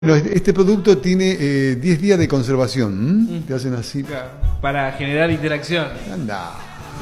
Este producto tiene 10 días de conservación. Te hacen así. Para generar interacción. Anda.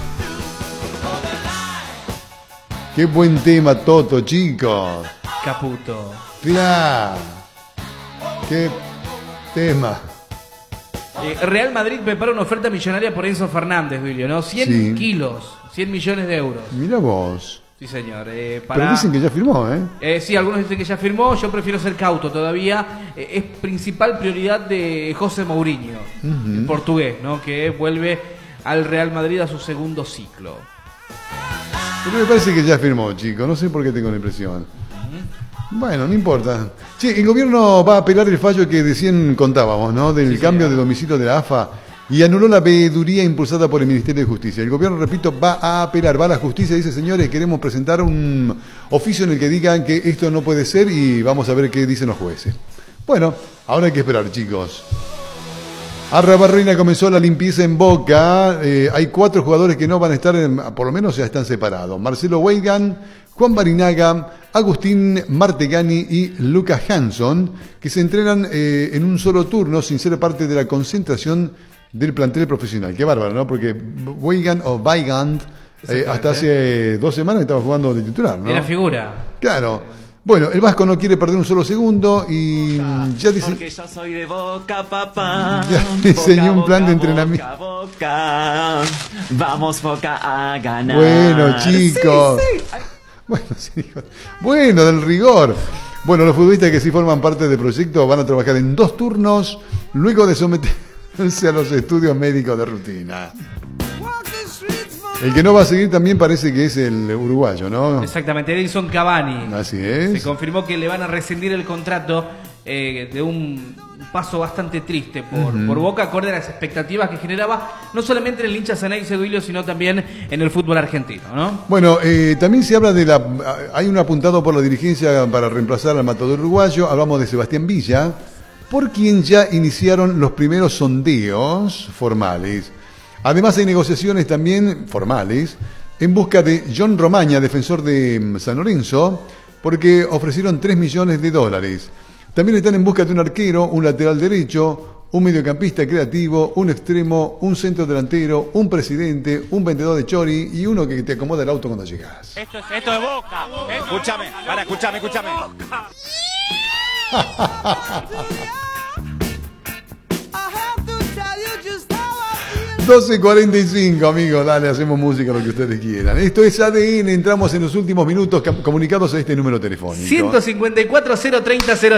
Qué buen tema, Toto, chicos. Caputo. Claro. Qué tema. Real Madrid prepara una oferta millonaria por Enzo Fernández, Julio, ¿no? 100 kilos, 100 millones de euros. Mira vos. Sí, señor. Pero dicen que ya firmó, ¿eh? Sí, algunos dicen que ya firmó. Yo prefiero ser cauto todavía. Es principal prioridad de José Mourinho, el portugués, ¿no? Que vuelve al Real Madrid a su segundo ciclo. Pero me parece que ya firmó, chicos. No sé por qué tengo la impresión. Bueno, no importa. Sí, el gobierno va a apelar el fallo que recién contábamos, ¿no? Del cambio de domicilio de la AFA. Y anuló la veeduría impulsada por el Ministerio de Justicia. El gobierno, repito, va a apelar, va a la justicia y dice, señores, queremos presentar un oficio en el que digan que esto no puede ser y vamos a ver qué dicen los jueces. Bueno, ahora hay que esperar, chicos. Arrabarrena comenzó la limpieza en Boca. Hay 4 jugadores que no van a estar, por lo menos ya están separados. Marcelo Weigand, Juan Barinaga, Agustín Martegani y Lucas Hanson, que se entrenan en un solo turno sin ser parte de la concentración del plantel profesional. Qué bárbaro, ¿no? Porque Weigand hasta hace 2 semanas estaba jugando de titular, ¿no? Era figura. Claro. Bueno, el Vasco no quiere perder un solo segundo y ya dice. Porque yo soy de Boca, papá. Ya diseñó un plan de entrenamiento. Boca. Vamos, Boca, a ganar. Bueno, chicos. Sí. Bueno, sí, bueno, del rigor. Bueno, los futbolistas que sí forman parte del proyecto van a trabajar en 2 turnos luego de someterse a los estudios médicos de rutina. El que no va a seguir también parece que es el uruguayo, ¿no? Exactamente, Edinson Cavani. Así es. Se confirmó que le van a rescindir el contrato de un paso bastante triste por Boca, acorde a las expectativas que generaba no solamente en el hincha Ceneice, Duilio, sino también en el fútbol argentino, ¿no? Bueno, también se habla de hay un apuntado por la dirigencia para reemplazar al matador uruguayo. Hablamos de Sebastián Villa, por quien ya iniciaron los primeros sondeos formales. Además hay negociaciones también formales en busca de John Romaña, defensor de San Lorenzo, porque ofrecieron $3 millones. También están en busca de un arquero, un lateral derecho, un mediocampista creativo, un extremo, un centro delantero, un presidente, un vendedor de chori y uno que te acomoda el auto cuando llegas. Esto es Boca. Escúchame. 12:45, amigos, dale, hacemos música, lo que ustedes quieran. Esto es ADN, entramos en los últimos minutos comunicados a este número telefónico. 154 030 0